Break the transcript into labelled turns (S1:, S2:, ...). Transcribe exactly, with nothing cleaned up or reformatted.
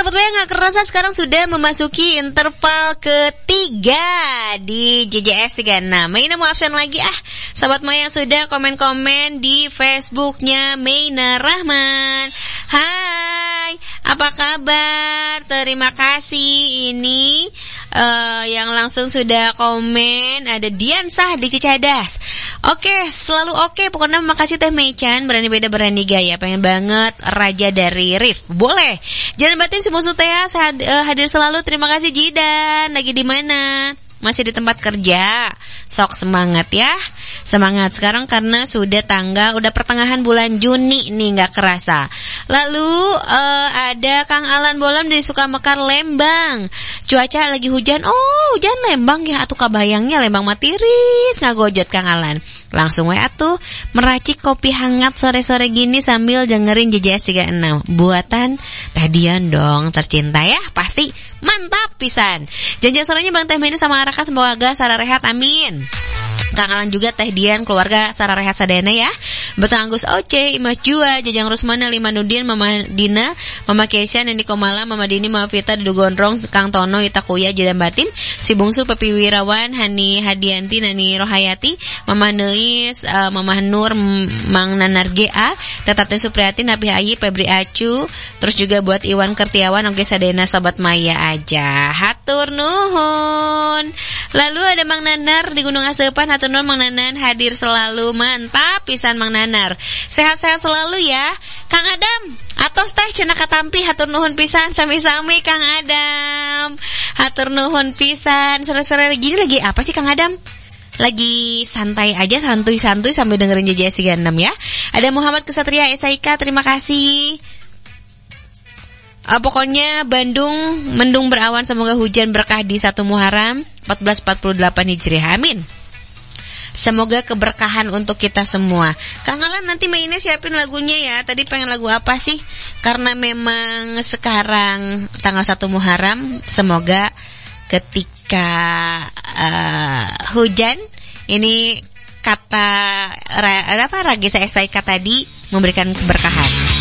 S1: Sahabat W nggak kerasa sekarang sudah memasuki interval ketiga di J J S tiga puluh enam. Meina mau absen lagi ah. Sahabat Maya yang sudah komen-komen di Facebooknya Meina Rahman. Hai, apa kabar? Terima kasih. Ini uh, yang langsung sudah komen ada Diansah di Cicadas. Oke, selalu oke. Pokoknya makasih Teh Meican. Berani beda berani gaya. Pengen banget Raja dari Rif. Boleh. Jangan batin si musuh Teh sehat, uh, hadir selalu. Terima kasih Jidan. Lagi di mana? Masih di tempat kerja. Sok semangat ya. Semangat sekarang karena sudah tanggal, udah pertengahan bulan Juni nih, gak kerasa. Lalu uh, ada Kang Alan Bolam dari Sukamekar Lembang. Cuaca lagi hujan. Oh hujan Lembang ya. Atuh kabayangnya Lembang matiris. Ngagojot Kang Alan. Langsung we atuh meracik kopi hangat sore-sore gini sambil dengerin J J S tiga puluh enam. Buatan Teh Dian dong tercinta ya. Pasti mantap pisan. Janjian sorenya Bang Teh Meni sama Araka semoga Sarah rehat amin. Kang Alan juga Teh Dian keluarga Sarah rehat sadana ya. Betang Anggus Oce, Imah Jua, Jajang Rusmana, Lima Nudin, Mama Dina, Mama Kesha, Neni Komala, Mama Dini, Mama Vita, Dudu Gondrong, Kang Tono, Itakuya, Jedam Batim, Si Bungsu, Pepi Wirawan, Hani Hadianti, Nani Rohayati, Mama Neis, uh, Mama Nur, Mang Nanar G A, Tetate Supriyati, Nabi Ayi, Febri Acu, terus juga buat Iwan Kertiawan, oke sadena Sobat Maya aja. Hatur nuhun. Lalu ada Mang Nanar di Gunung Asepan, hatur nuhun Mang Nanar hadir selalu, mantap pisan Mang Nanar. Sehat-sehat selalu ya. Kang Adam, atos teh cenah katampi hatur nuhun pisan sami-sami Kang Adam. Hatur nuhun pisan. Sore-sore gini lagi apa sih Kang Adam? Lagi santai aja, santuy-santuy sambil dengerin J J S tiga puluh enam ya. Ada Muhammad Kesatria S I K, terima kasih. Uh, pokoknya Bandung mendung berawan, semoga hujan berkah di satu Muharram empat belas empat puluh delapan Hijriah. Amin. Semoga keberkahan untuk kita semua. Kang Alan nanti mainnya siapin lagunya ya. Tadi pengen lagu apa sih? Karena memang sekarang tanggal satu Muharram, semoga ketika uh, hujan ini kata apa Ragisa S I K tadi memberikan keberkahan.